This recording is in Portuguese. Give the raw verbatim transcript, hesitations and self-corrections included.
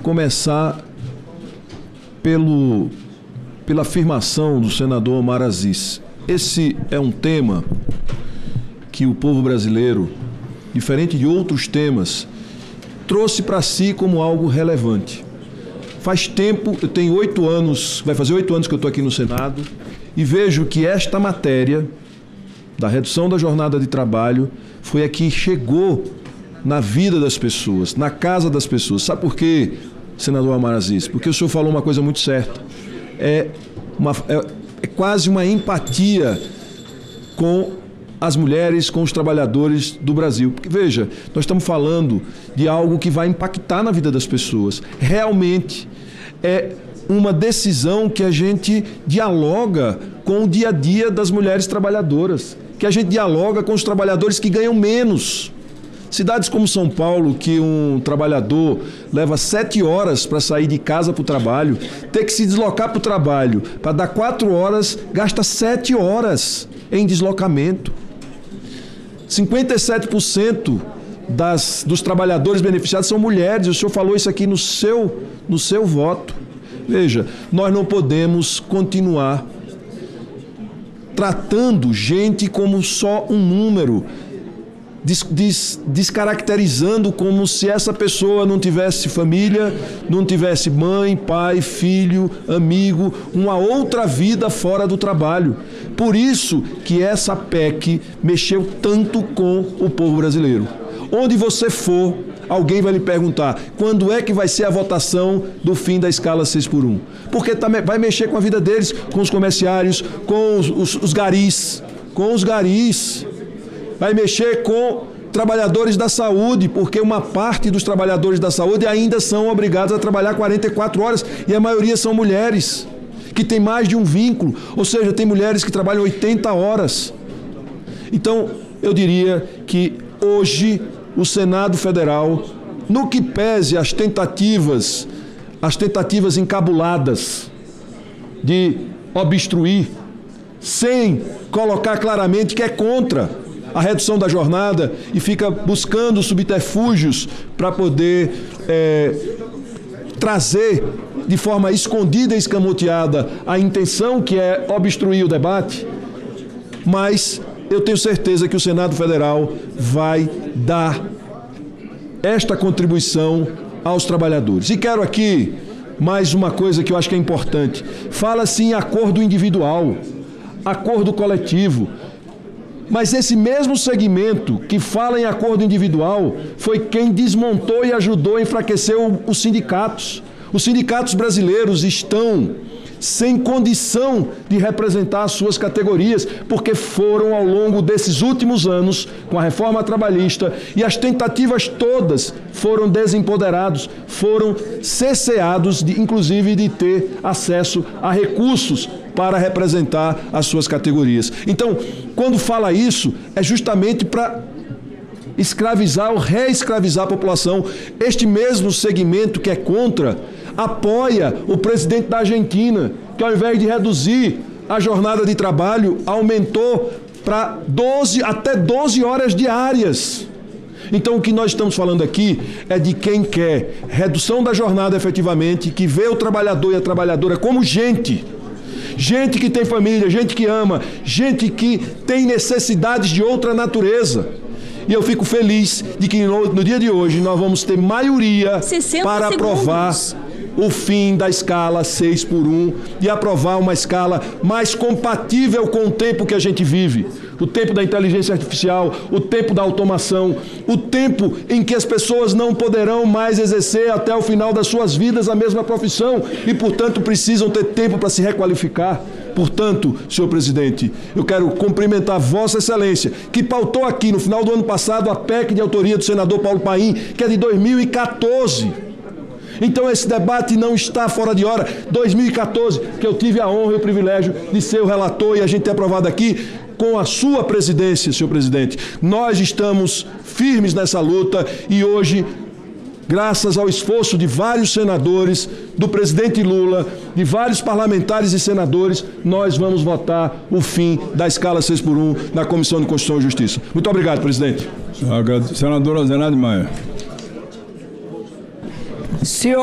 começar pelo, pela afirmação do senador Omar Aziz. Esse é um tema que o povo brasileiro, diferente de outros temas, trouxe para si como algo relevante. Faz tempo, eu tenho oito anos, vai fazer oito anos que eu estou aqui no Senado, e vejo que esta matéria da redução da jornada de trabalho foi a que chegou na vida das pessoas, na casa das pessoas. Sabe por quê, senador Omar Aziz? Porque o senhor falou uma coisa muito certa. É, uma, é, é quase uma empatia com as mulheres, com os trabalhadores do Brasil. Porque, veja, nós estamos falando de algo que vai impactar na vida das pessoas. Realmente é uma decisão que a gente dialoga com o dia a dia das mulheres trabalhadoras, que a gente dialoga com os trabalhadores que ganham menos. Cidades como São Paulo, que um trabalhador leva sete horas para sair de casa para o trabalho, ter que se deslocar para o trabalho, para dar quatro horas, gasta sete horas em deslocamento. cinquenta e sete por cento das, dos trabalhadores beneficiados são mulheres. O senhor falou isso aqui no seu, no seu voto. Veja, nós não podemos continuar tratando gente como só um número, des, des, descaracterizando como se essa pessoa não tivesse família, não tivesse mãe, pai, filho, amigo, uma outra vida fora do trabalho. Por isso que essa P E C mexeu tanto com o povo brasileiro. Onde você for, alguém vai lhe perguntar quando é que vai ser a votação do fim da escala seis por um. Porque tá, vai mexer com a vida deles, com os comerciários, com os, os, os garis, com os garis. Vai mexer com trabalhadores da saúde, porque uma parte dos trabalhadores da saúde ainda são obrigados a trabalhar quarenta e quatro horas e a maioria são mulheres, que tem mais de um vínculo, ou seja, tem mulheres que trabalham oitenta horas. Então, eu diria que hoje o Senado Federal, no que pese as tentativas, as tentativas encabuladas de obstruir, sem colocar claramente que é contra a redução da jornada e fica buscando subterfúgios para poder é, trazer de forma escondida e escamoteada a intenção que é obstruir o debate, mas eu tenho certeza que o Senado Federal vai dar esta contribuição aos trabalhadores. E quero aqui mais uma coisa que eu acho que é importante. Fala-se em acordo individual, acordo coletivo, mas esse mesmo segmento que fala em acordo individual foi quem desmontou e ajudou a enfraquecer os sindicatos. Os sindicatos brasileiros estão sem condição de representar as suas categorias, porque foram ao longo desses últimos anos, com a reforma trabalhista, e as tentativas todas foram desempoderados, foram cesseados, de, inclusive de ter acesso a recursos para representar as suas categorias. Então, quando fala isso, é justamente para escravizar ou reescravizar a população. Este mesmo segmento que é contra apoia o presidente da Argentina, que ao invés de reduzir a jornada de trabalho, aumentou para doze, até doze horas diárias. Então o que nós estamos falando aqui é de quem quer redução da jornada efetivamente, que vê o trabalhador e a trabalhadora como gente, gente que tem família, gente que ama, gente que tem necessidades de outra natureza. E eu fico feliz de que no, no dia de hoje nós vamos ter maioria para aprovar o fim da escala seis por um e aprovar uma escala mais compatível com o tempo que a gente vive. O tempo da inteligência artificial, o tempo da automação, o tempo em que as pessoas não poderão mais exercer até o final das suas vidas a mesma profissão e, portanto, precisam ter tempo para se requalificar. Portanto, senhor presidente, eu quero cumprimentar Vossa Excelência, que pautou aqui no final do ano passado a P E C de autoria do senador Paulo Paim, que é de dois mil e quatorze. Então esse debate não está fora de hora. dois mil e quatorze, que eu tive a honra e o privilégio de ser o relator e a gente ter aprovado aqui com a sua presidência, senhor presidente. Nós estamos firmes nessa luta e hoje, graças ao esforço de vários senadores, do presidente Lula, de vários parlamentares e senadores, nós vamos votar o fim da escala seis por um na Comissão de Constituição e Justiça. Muito obrigado, presidente. Senadora Zenaide Maia. Senhor